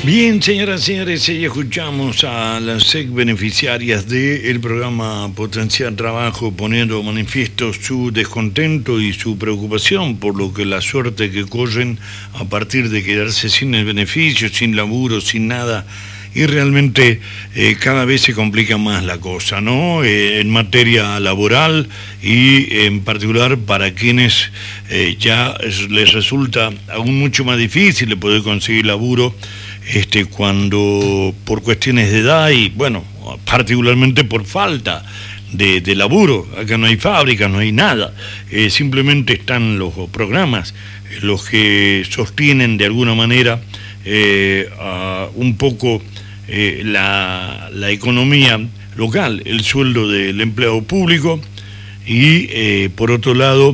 Bien, señoras y señores, ya escuchamos a las SEC beneficiarias del programa Potenciar Trabajo poniendo manifiesto su descontento y su preocupación por lo que la suerte que corren a partir de quedarse sin el beneficio, sin laburo, sin nada. Y realmente cada vez se complica más la cosa, ¿no? En materia laboral y en particular para quienes ya les resulta aún mucho más difícil poder conseguir laburo cuando por cuestiones de edad y, bueno, particularmente por falta de laburo. Acá no hay fábricas, no hay nada. Simplemente están los programas, los que sostienen de alguna manera un poco la economía local, el sueldo del empleado público y por otro lado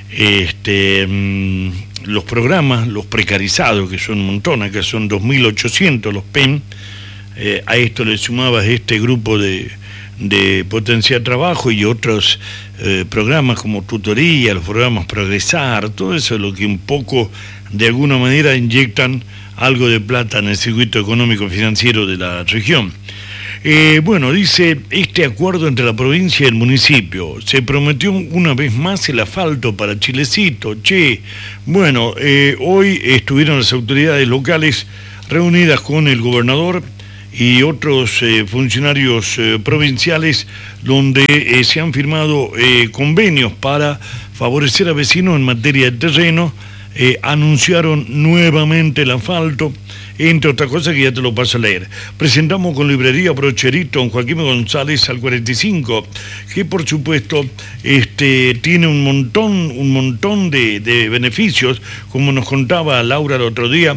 los programas, los precarizados, que son un montón, acá son 2.800 los PEM. A esto le sumabas este grupo de Potenciar Trabajo y otros programas como tutoría, los programas Progresar, todo eso es lo que un poco de alguna manera inyectan algo de plata en el circuito económico financiero de la región. Bueno, dice, este acuerdo entre la provincia y el municipio, se prometió una vez más el asfalto para Chilecito. Bueno, hoy estuvieron las autoridades locales reunidas con el gobernador y otros funcionarios provinciales donde se han firmado convenios para favorecer a vecinos en materia de terreno. Anunciaron nuevamente el asfalto, entre otras cosas que ya te lo paso a leer. Presentamos con Librería Brocherito en Joaquín González al 45, que por supuesto tiene un montón de beneficios, como nos contaba Laura el otro día.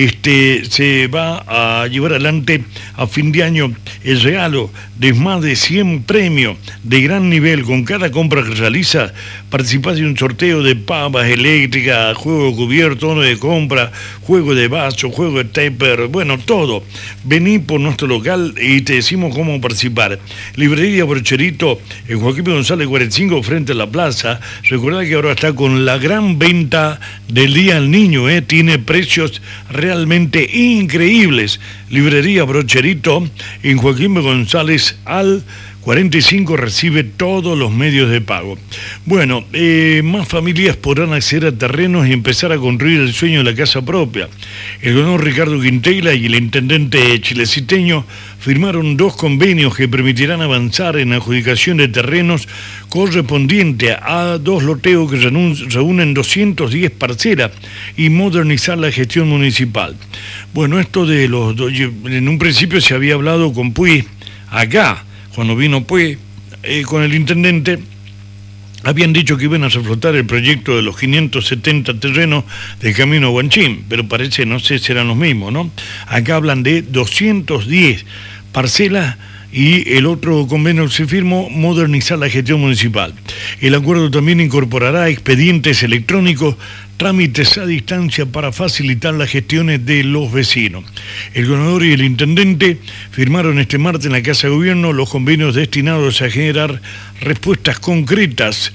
Se va a llevar adelante a fin de año el regalo de más de 100 premios de gran nivel. Con cada compra que realiza, participás de un sorteo de pavas eléctricas, juego cubierto, horno de compra, juego de vaso, juego de tupper, bueno, todo. Vení por nuestro local y te decimos cómo participar. Librería Brocherito en Joaquín González 45 frente a la plaza. Recordad que ahora está con la gran venta del Día del Niño, tiene precios realmente increíbles. Librería Brocherito en Joaquín González al 45 recibe todos los medios de pago. Bueno, más familias podrán acceder a terrenos y empezar a construir el sueño de la casa propia. El gobernador Ricardo Quintela y el intendente chileciteño firmaron 2 convenios que permitirán avanzar en la adjudicación de terrenos correspondiente a 2 loteos que reúnen 210 parcelas y modernizar la gestión municipal. Bueno, esto de los en un principio se había hablado con Puy acá. Cuando vino pues con el intendente, habían dicho que iban a reflotar el proyecto de los 570 terrenos del Camino Guanchín, pero parece, no sé si serán los mismos, ¿no? Acá hablan de 210 parcelas y el otro convenio se firmó, modernizar la gestión municipal. El acuerdo también incorporará expedientes electrónicos, trámites a distancia para facilitar las gestiones de los vecinos. El gobernador y el intendente firmaron este martes en la Casa de Gobierno los convenios destinados a generar respuestas concretas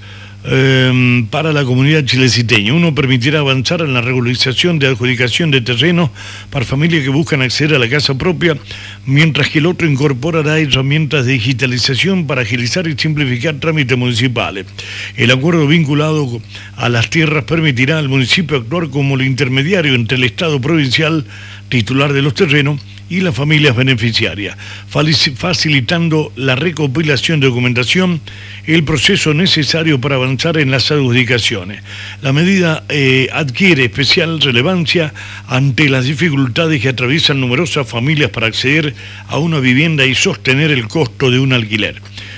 para la comunidad chileciteña. Uno permitirá avanzar en la regularización de adjudicación de terrenos para familias que buscan acceder a la casa propia, mientras que el otro incorporará herramientas de digitalización para agilizar y simplificar trámites municipales. El acuerdo vinculado a las tierras permitirá al municipio actuar como el intermediario entre el Estado provincial, titular de los terrenos, y las familias beneficiarias, facilitando la recopilación de documentación, el proceso necesario para avanzar en las adjudicaciones. La medida adquiere especial relevancia ante las dificultades que atraviesan numerosas familias para acceder a una vivienda y sostener el costo de un alquiler.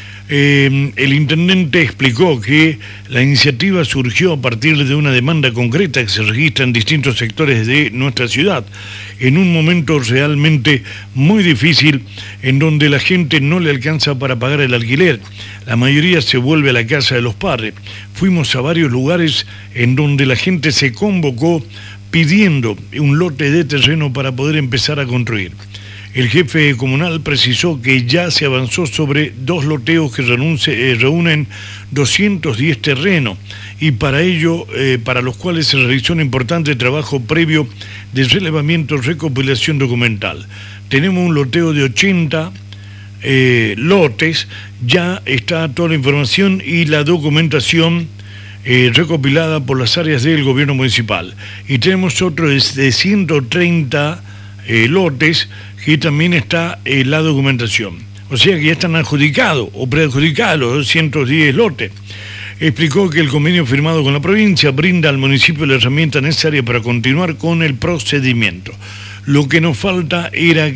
El intendente explicó que la iniciativa surgió a partir de una demanda concreta que se registra en distintos sectores de nuestra ciudad, en un momento realmente muy difícil en donde la gente no le alcanza para pagar el alquiler. La mayoría se vuelve a la casa de los padres. Fuimos a varios lugares en donde la gente se convocó pidiendo un lote de terreno para poder empezar a construir. El jefe comunal precisó que ya se avanzó sobre 2 loteos que reúnen 210 terrenos y para ello, para los cuales se realizó un importante trabajo previo de relevamiento, recopilación documental. Tenemos un loteo de 80 lotes, ya está toda la información y la documentación recopilada por las áreas del gobierno municipal. Y tenemos otro de 130 lotes que también está la documentación. O sea que ya están adjudicados o preadjudicados los 210 lotes. Explicó que el convenio firmado con la provincia brinda al municipio la herramienta necesaria para continuar con el procedimiento. Lo que nos faltaba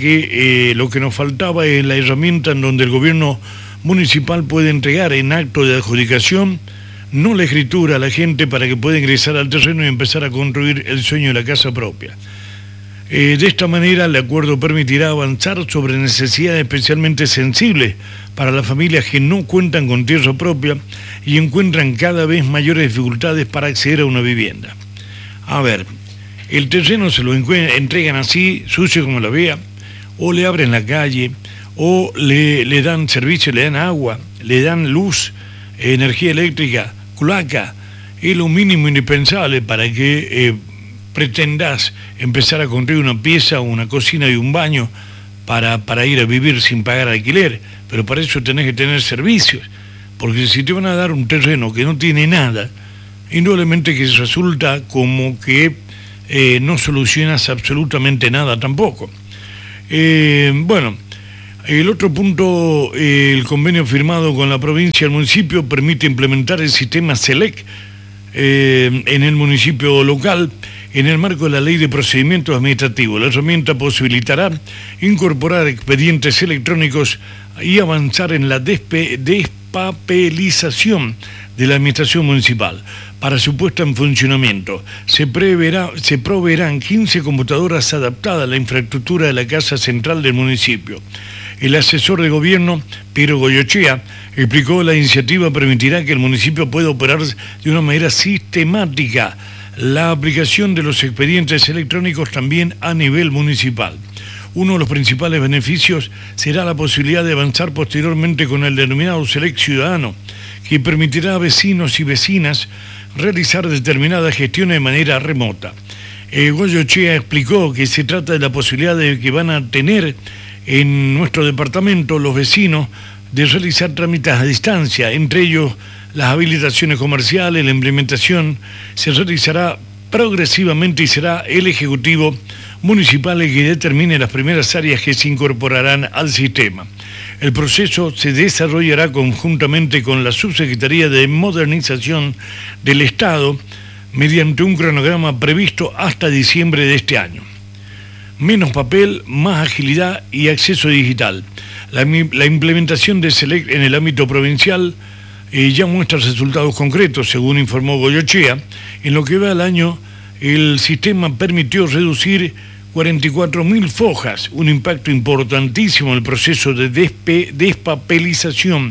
es la herramienta en donde el gobierno municipal puede entregar en acto de adjudicación, no la escritura a la gente para que pueda ingresar al terreno y empezar a construir el sueño de la casa propia. De esta manera, el acuerdo permitirá avanzar sobre necesidades especialmente sensibles para las familias que no cuentan con tierra propia y encuentran cada vez mayores dificultades para acceder a una vivienda. A ver, el terreno se lo entregan así, sucio como la vea, o le abren la calle, o le dan servicio, le dan agua, le dan luz, energía eléctrica, cloaca, es lo mínimo indispensable para que pretendas empezar a construir una pieza, una cocina y un baño para ir a vivir sin pagar alquiler, pero para eso tenés que tener servicios, porque si te van a dar un terreno que no tiene nada, indudablemente que resulta como que no solucionas absolutamente nada tampoco. Bueno, el otro punto, el convenio firmado con la provincia y el municipio permite implementar el sistema SELEC en el municipio local en el marco de la Ley de Procedimientos Administrativos. La herramienta posibilitará incorporar expedientes electrónicos y avanzar en la despapelización de la administración municipal. Para su puesta en funcionamiento, se proveerán 15 computadoras adaptadas a la infraestructura de la Casa Central del municipio. El asesor de gobierno, Piero Goyochea, explicó que la iniciativa permitirá que el municipio pueda operar de una manera sistemática la aplicación de los expedientes electrónicos también a nivel municipal. Uno de los principales beneficios será la posibilidad de avanzar posteriormente con el denominado SELEC Ciudadano, que permitirá a vecinos y vecinas realizar determinadas gestiones de manera remota. Goyochea explicó que se trata de la posibilidad de que van a tener en nuestro departamento los vecinos de realizar trámites a distancia, entre ellos las habilitaciones comerciales. La implementación se realizará progresivamente y será el Ejecutivo Municipal el que determine las primeras áreas que se incorporarán al sistema. El proceso se desarrollará conjuntamente con la Subsecretaría de Modernización del Estado mediante un cronograma previsto hasta diciembre de este año. Menos papel, más agilidad y acceso digital. La implementación de SELEC en el ámbito provincial ya muestra resultados concretos, según informó Goyochea. En lo que va al año, el sistema permitió reducir 44.000 fojas, un impacto importantísimo en el proceso de despapelización,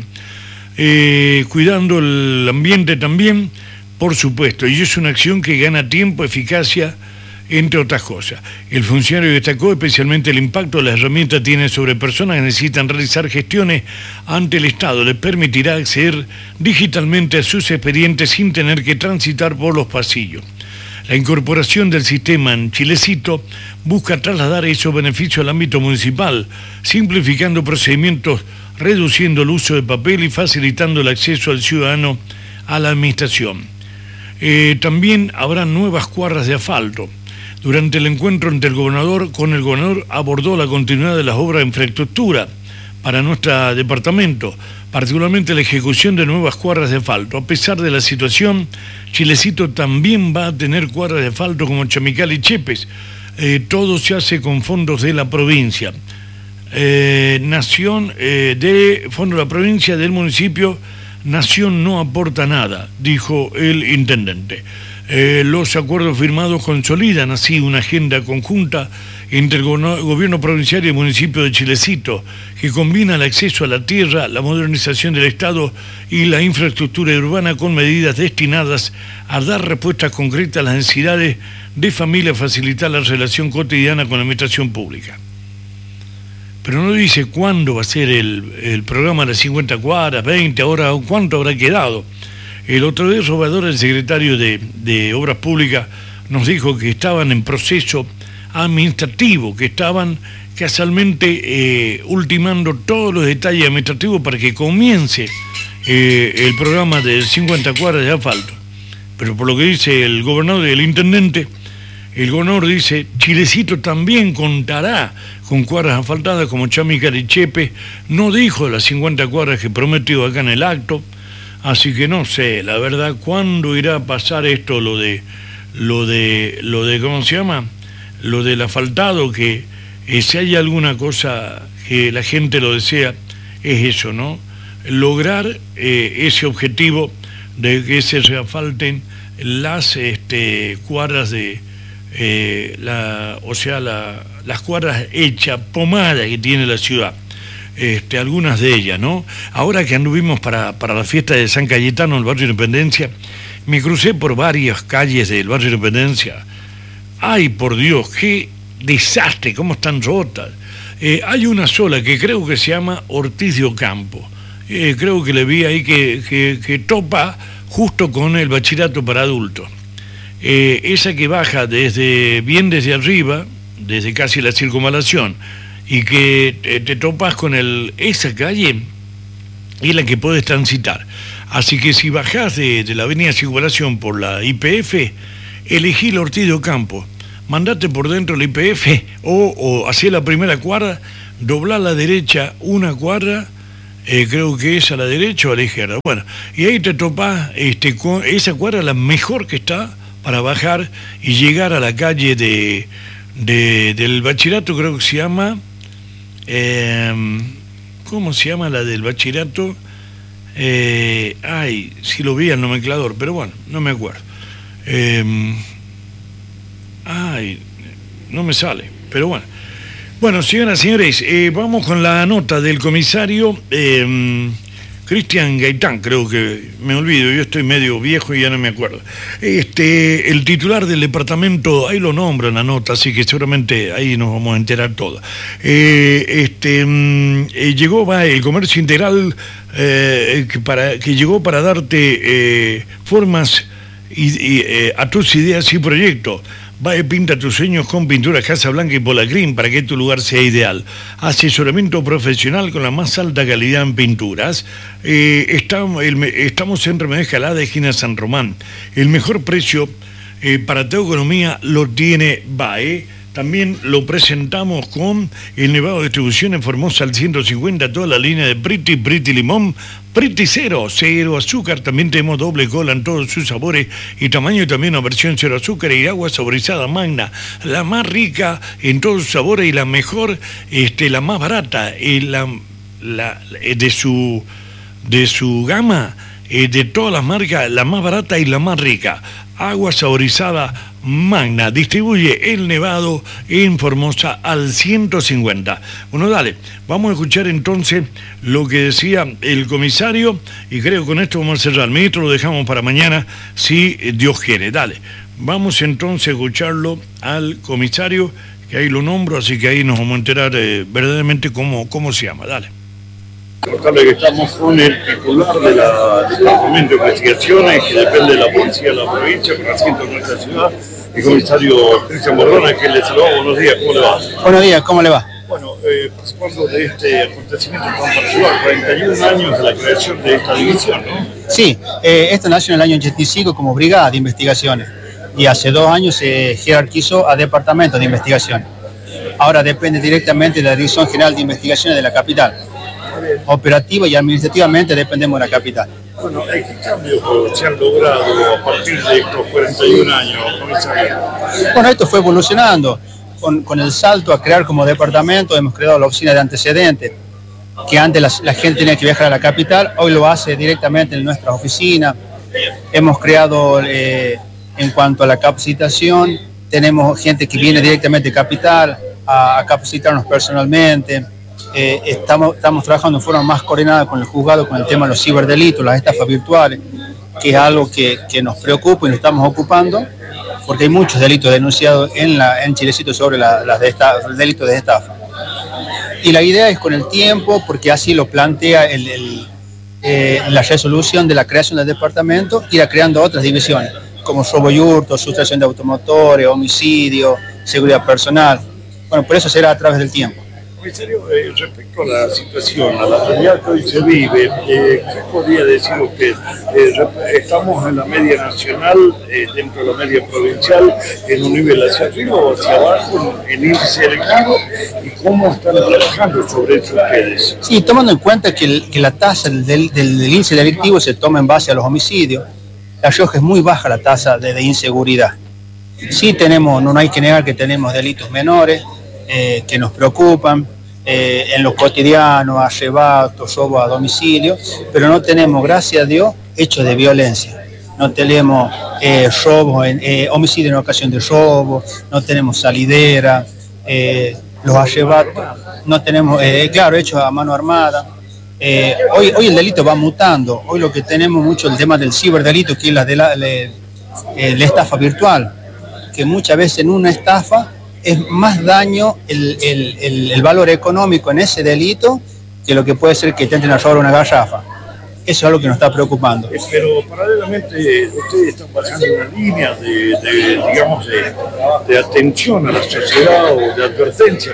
cuidando el ambiente también, por supuesto, y es una acción que gana tiempo, eficacia, entre otras cosas. El funcionario destacó especialmente el impacto que la herramienta tiene sobre personas que necesitan realizar gestiones ante el Estado. Les permitirá acceder digitalmente a sus expedientes sin tener que transitar por los pasillos. La incorporación del sistema en Chilecito busca trasladar esos beneficios al ámbito municipal, simplificando procedimientos, reduciendo el uso de papel y facilitando el acceso al ciudadano a la administración. También habrá nuevas cuadras de asfalto. Durante el encuentro con el gobernador abordó la continuidad de las obras de infraestructura para nuestro departamento, particularmente la ejecución de nuevas cuadras de asfalto. A pesar de la situación, Chilecito también va a tener cuadras de asfalto como Chamical y Chepes. Todo se hace con fondos de la provincia. De fondo de la provincia, del municipio, Nación no aporta nada, dijo el intendente. Los acuerdos firmados consolidan así una agenda conjunta entre el gobierno provincial y el municipio de Chilecito, que combina el acceso a la tierra, la modernización del Estado y la infraestructura urbana con medidas destinadas a dar respuestas concretas a las necesidades de familia, facilitar la relación cotidiana con la administración pública. pero no dice cuándo va a ser el programa de las 50 cuadras, 20, ahora cuánto habrá quedado. El otro día Robador, el secretario de Obras Públicas, nos dijo que estaban en proceso administrativo, que estaban casualmente ultimando todos los detalles administrativos para que comience el programa de 50 cuadras de asfalto. Pero por lo que dice el gobernador y el intendente, el gobernador dice, Chilecito también contará con cuadras asfaltadas como Chamical y Chepe, no dijo las 50 cuadras que prometió acá en el acto, así que no sé, la verdad, ¿cuándo irá a pasar esto, lo de ¿cómo se llama? Lo del asfaltado, que si hay alguna cosa que la gente lo desea, es eso, ¿no? Lograr ese objetivo de que se reasfalten las cuadras de las cuadras hechas, pomadas que tiene la ciudad, algunas de ellas, ¿no? Ahora que anduvimos para la fiesta de San Cayetano en el barrio Independencia, me crucé por varias calles del barrio Independencia. Ay, por Dios, qué desastre, cómo están rotas. Hay una sola que creo que se llama Ortiz de Ocampo. Creo que le vi ahí que topa justo con el bachillerato para adultos. Esa que baja desde arriba, desde casi la circunvalación, y que te topas con esa calle, es la que puedes transitar. Así que si bajás de la avenida Circunvalación por la YPF, elegí el Ortiz de Ocampo, mandate por dentro del YPF o hacia la primera cuadra, doblá a la derecha una cuadra, creo que es a la derecha o a la izquierda. Bueno, y ahí te topás con esa cuadra, la mejor que está para bajar y llegar a la calle del bachillerato, creo que se llama, ¿cómo se llama la del bachillerato? Si lo vi al nomenclador, pero bueno, no me acuerdo. No me sale, pero bueno. Bueno, señoras y señores, vamos con la nota del comisario Cristian Gaitán, creo que me olvido, yo estoy medio viejo y ya no me acuerdo. El titular del departamento, ahí lo nombra en la nota, así que seguramente ahí nos vamos a enterar todo. Llegó el comercio integral que llegó para darte formas a tus ideas y proyectos. Pinta tus sueños con pinturas Casa Blanca y Polacrim para que tu lugar sea ideal. Asesoramiento profesional con la más alta calidad en pinturas. Estamos en Remedios Escalada, esquina San Román. El mejor precio para tu economía lo tiene BAE. También lo presentamos con el Nevado de Distribución en Formosa al 150, toda la línea de Pretty Limón, Pretty cero azúcar. También tenemos doble cola en todos sus sabores y tamaño, y también una versión cero azúcar y agua saborizada Magna, la más rica en todos sus sabores y la mejor, la más barata, de su gama, de todas las marcas, la más barata y la más rica. Agua saborizada Magna, distribuye el Nevado en Formosa al 150. Bueno, dale, vamos a escuchar entonces lo que decía el comisario y creo que con esto vamos a cerrar. Ministro, lo dejamos para mañana, si Dios quiere. Dale, vamos entonces a escucharlo al comisario, que ahí lo nombro, así que ahí nos vamos a enterar verdaderamente cómo se llama. Dale. Recordarle que estamos con el titular del Departamento de Investigaciones, que depende de la Policía de la provincia, con asiento en nuestra ciudad, el comisario Cristian Bordona, que le saluda. Buenos días, ¿cómo le va? Buenos días, ¿cómo le va? Bueno, participando de este acontecimiento tan particular, 41 años de la creación de esta división, ¿no? Sí, esto nació en el año 85 como Brigada de Investigaciones y hace 2 años se jerarquizó a Departamento de Investigaciones. Ahora depende directamente de la Dirección General de Investigaciones de la capital. Operativa y administrativamente dependemos de la capital. Bueno, ¿qué cambios se han logrado a partir de estos 41 años, comisario? Bueno, esto fue evolucionando. Con el salto a crear como departamento hemos creado la oficina de antecedentes, que antes la gente tenía que viajar a la capital, hoy lo hace directamente en nuestra oficina. Hemos creado, en cuanto a la capacitación, tenemos gente que viene directamente de capital a capacitarnos personalmente. Estamos trabajando de forma más coordinada con el juzgado con el tema de los ciberdelitos, las estafas virtuales, que es algo que nos preocupa y nos estamos ocupando, porque hay muchos delitos denunciados en Chilecito sobre los delitos de estafa. Y la idea es con el tiempo, porque así lo plantea la resolución de la creación del departamento, irá creando otras divisiones, como robo y hurto, sustracción de automotores, homicidio, seguridad personal. Bueno, por eso será a través del tiempo. Comisario, respecto a la situación, a la realidad que hoy se vive, ¿qué podría decir usted? ¿Estamos en la media nacional, dentro de la media provincial, en un nivel hacia arriba o hacia abajo, en índice delictivo? ¿Y cómo están trabajando sobre eso ustedes? Sí, tomando en cuenta que la tasa del índice delictivo se toma en base a los homicidios, La Rioja es muy baja la tasa de inseguridad. Sí tenemos, no hay que negar que tenemos delitos menores que nos preocupan, en lo cotidiano, arrebatos, robo a domicilio, pero no tenemos, gracias a Dios, hechos de violencia. No tenemos homicidio en ocasión de robo, no tenemos salidera, los arrebatos, no tenemos, hechos a mano armada. Hoy el delito va mutando. Hoy lo que tenemos mucho el tema del ciberdelito, que es la estafa virtual, que muchas veces en una estafa es más daño el valor económico en ese delito que lo que puede ser que intenten robar una garrafa. Eso es algo que nos está preocupando. Pero paralelamente ustedes están bajando una línea de atención a la sociedad o de advertencia.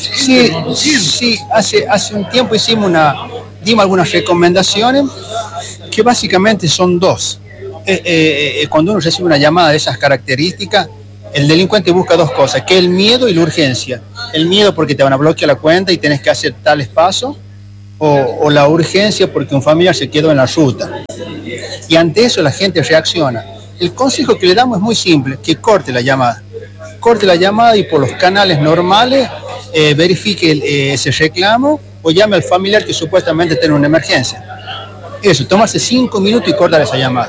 Sí, hace un tiempo dimos algunas recomendaciones que básicamente son dos. Cuando uno recibe una llamada de esas características, el delincuente busca dos cosas, que es el miedo y la urgencia. El miedo porque te van a bloquear la cuenta y tenés que hacer tales pasos, o la urgencia porque un familiar se quedó en la ruta. Y ante eso la gente reacciona. El consejo que le damos es muy simple, que corte la llamada. Corte la llamada y por los canales normales verifique ese reclamo o llame al familiar que supuestamente tiene una emergencia. Eso, tomarse 5 minutos y cortar esa llamada.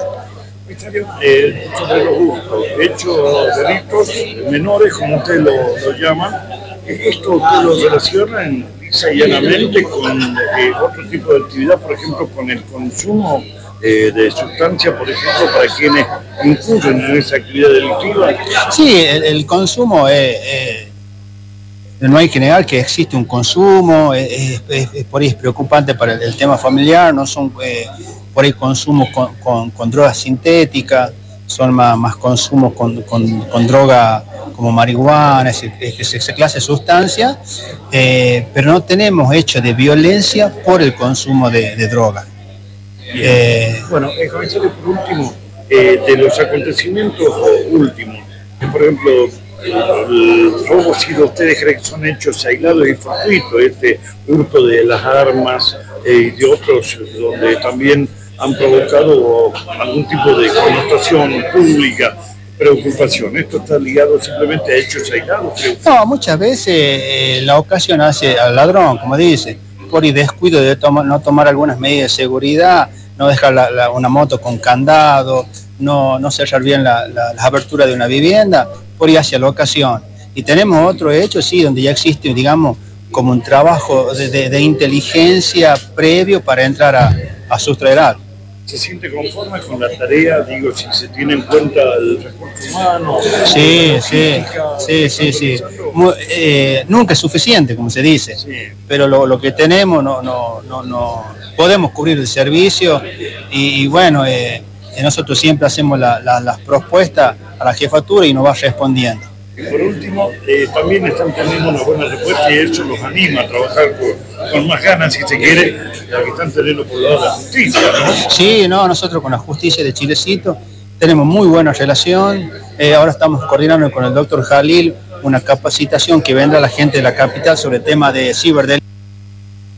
Sobre los hurtos, hechos delitos menores, como usted lo llaman, ¿esto usted lo relaciona lisa y llanamente con otro tipo de actividad, por ejemplo, con el consumo de sustancias, por ejemplo, para quienes incurren en esa actividad delictiva? Sí, el consumo no hay que negar que existe un consumo, por ahí es preocupante para el tema familiar, no son por ahí consumos con drogas sintéticas, son más consumos con droga como marihuana, esa clase de sustancias, pero no tenemos hechos de violencia por el consumo de droga. Bueno, comisario, por último, de los acontecimientos últimos, por ejemplo, el robo, si ustedes creen que son hechos aislados y fortuitos, este hurto de las armas y de otros donde también han provocado algún tipo de connotación pública, preocupación. ¿Esto está ligado simplemente a hechos aislados? No, muchas veces la ocasión hace al ladrón, como dice, por el descuido de no tomar algunas medidas de seguridad, no dejar una moto con candado, no cerrar bien las aberturas de una vivienda, por ahí hacia la ocasión. Y tenemos otro hecho, sí, donde ya existe, digamos, como un trabajo de inteligencia previo para entrar a sustraer algo. ¿Se siente conforme con la tarea? Digo, si se tiene en cuenta el recurso humano. Sí. Nunca es suficiente, como se dice. Sí. Pero lo que tenemos no podemos cubrir el servicio y bueno, nosotros siempre hacemos las propuestas a la jefatura y nos va respondiendo. Y por último, también están teniendo una buena respuesta y eso los anima a trabajar con más ganas, si se quiere, la que están teniendo por el lado de la justicia, ¿no? Sí, nosotros con la justicia de Chilecito tenemos muy buena relación. Ahora estamos coordinando con el doctor Jalil una capacitación que vendrá a la gente de la capital sobre el tema de ciberdelito.